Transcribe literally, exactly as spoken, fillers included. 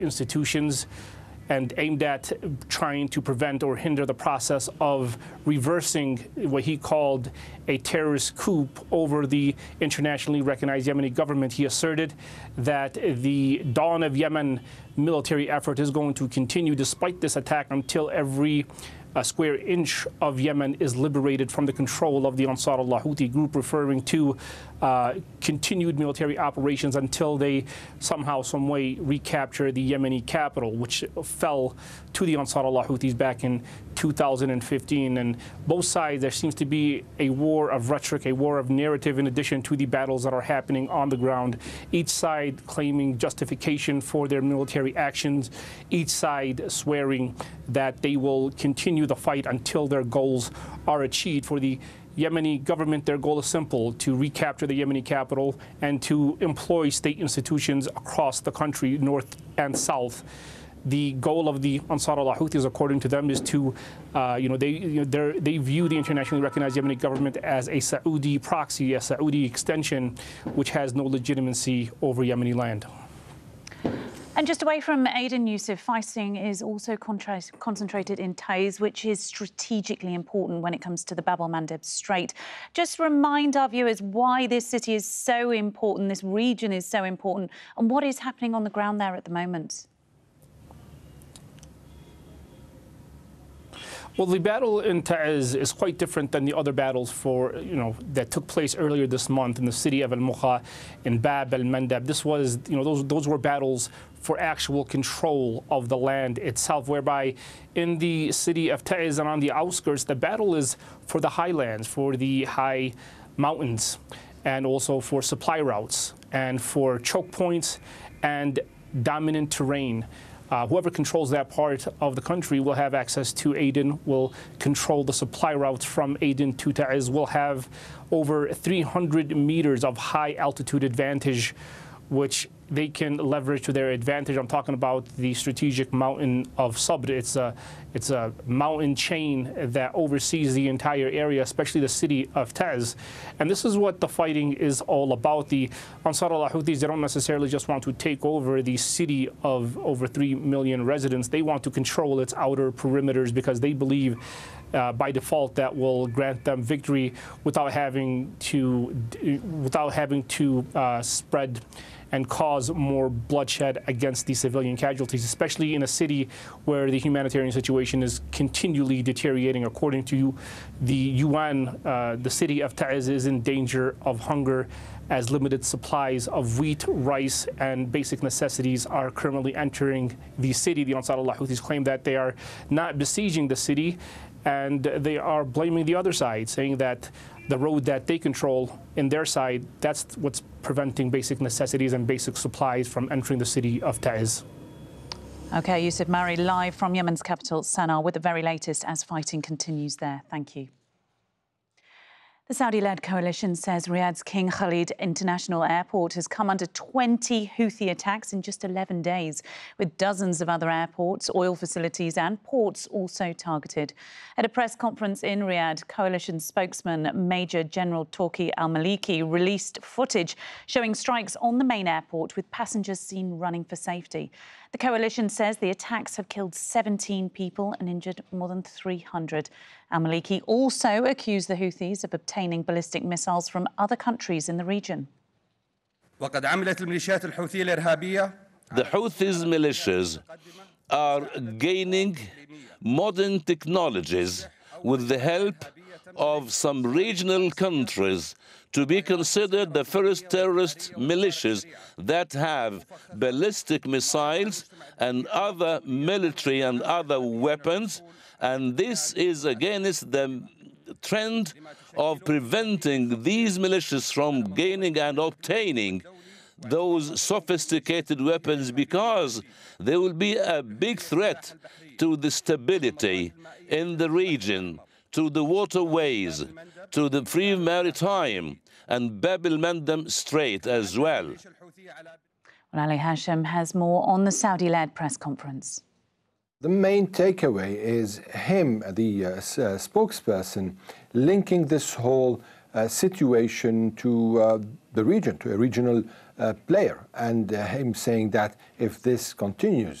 institutions and aimed at trying to prevent or hinder the process of reversing what he called a terrorist coup over the internationally recognized Yemeni government. He asserted that the Dawn of Yemen military effort is going to continue despite this attack until every a square inch of Yemen is liberated from the control of the Ansar Allah Houthi group, referring to uh, continued military operations until they somehow, some way recapture the Yemeni capital, which fell to the Ansar Allah Houthis back in two thousand fifteen. And both sides, there seems to be a war of rhetoric, a war of narrative, in addition to the battles that are happening on the ground. Each side claiming justification for their military actions, each side swearing that they will continue the fight until their goals are achieved. For the Yemeni government, their goal is simple: to recapture the Yemeni capital and to employ state institutions across the country, north and south. The goal of the Ansar Allah Houthis, according to them, is to, uh, you know, they you know, they view the internationally recognized Yemeni government as a Saudi proxy, a Saudi extension, which has no legitimacy over Yemeni land. And just away from Aden, Yusuf, fighting is also concentrated in Taiz, which is strategically important when it comes to the Bab el-Mandeb Strait. Just remind our viewers why this city is so important, this region is so important, and what is happening on the ground there at the moment. Well, the battle in Taiz is quite different than the other battles for, you know, that took place earlier this month in the city of Al-Mukha in Bab el-Mandeb. This was, you know, those those were battles for actual control of the land itself, whereby in the city of Taiz and on the outskirts, the battle is for the highlands, for the high mountains, and also for supply routes and for choke points and dominant terrain. Uh, whoever controls that part of the country will have access to Aden, will control the supply routes from Aden to Taiz, will have over three hundred meters of high altitude advantage, which they can leverage to their advantage. I'm talking about the strategic mountain of Sabr. It's a, it's a mountain chain that oversees the entire area, especially the city of Taiz. And this is what the fighting is all about. The Ansar Allah Houthis, they don't necessarily just want to take over the city of over three million residents. They want to control its outer perimeters because they believe Uh, by default that will grant them victory without having to without having to uh, spread and cause more bloodshed against the civilian casualties, especially in a city where the humanitarian situation is continually deteriorating. According to the U N, uh, the city of Taiz is in danger of hunger, as limited supplies of wheat, rice, and basic necessities are currently entering the city. The Ansar Allah Houthis claim that they are not besieging the city, and they are blaming the other side, saying that the road that they control in their side, that's what's preventing basic necessities and basic supplies from entering the city of Taiz. OK, Yusuf Mari, live from Yemen's capital, Sana'a, with the very latest as fighting continues there. Thank you. The Saudi-led coalition says Riyadh's King Khalid International Airport has come under twenty Houthi attacks in just eleven days, with dozens of other airports, oil facilities and ports also targeted. At a press conference in Riyadh, coalition spokesman Major General Turki Al-Maliki released footage showing strikes on the main airport, with passengers seen running for safety. The coalition says the attacks have killed seventeen people and injured more than three hundred. Al-Maliki also accused the Houthis of obtaining ballistic missiles from other countries in the region. The Houthis militias are gaining modern technologies with the help of some regional countries to be considered the first terrorist militias that have ballistic missiles and other military and other weapons. And this is against the trend of preventing these militias from gaining and obtaining those sophisticated weapons, because they will be a big threat to the stability in the region, to the waterways, to the free maritime, and Bab el-Mandeb Strait as well. Well, Ali Hashem has more on the Saudi-led press conference. The main takeaway is him, the uh, uh, spokesperson, linking this whole uh, situation to uh, the region, to a regional uh, player, and uh, him saying that if this continues,